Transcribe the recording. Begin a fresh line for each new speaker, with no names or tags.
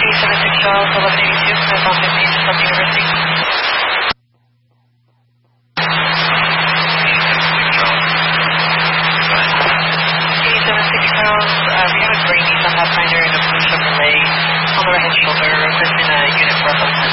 K76 Charles, 1182, Marathon 15, South University. K76 Charles, we have a gray Nissan Pathfinder and a blue Chevrolet on the right hand shoulder, requesting a unit for us.